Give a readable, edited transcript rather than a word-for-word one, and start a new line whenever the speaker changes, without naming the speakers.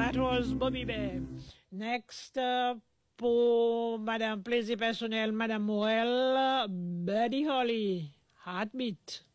That was Bobby Bear. Next, pour Madame Plaisir Personnel, Madame Morel, Buddy Holly, Heartbeat.